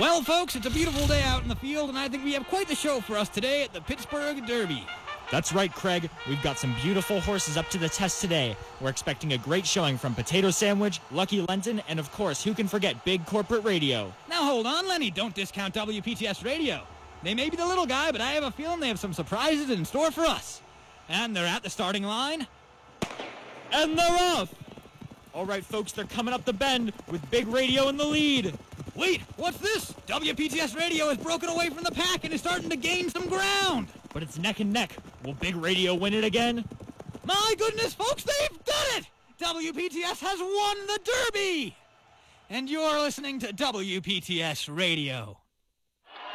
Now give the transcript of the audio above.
Well, folks, it's a beautiful day out in the field, and I think we have quite the show for us today at the Pittsburgh Derby. That's right, Craig. We've got some beautiful horses up to the test today. We're expecting a great showing from Potato Sandwich, Lucky Lenton, and of course, who can forget Big Corporate Radio? Now hold on, Lenny. Don't discount WPTS Radio. They may be the little guy, but I have a feeling they have some surprises in store for us. And they're at the starting line. And they're off! All right, folks, they're coming up the bend with Big Radio in the lead. Wait, what's this? WPTS Radio has broken away from the pack and is starting to gain some ground. But it's neck and neck. Will Big Radio win it again? My goodness, folks, they've done it! WPTS has won the Derby! And you're listening to WPTS Radio.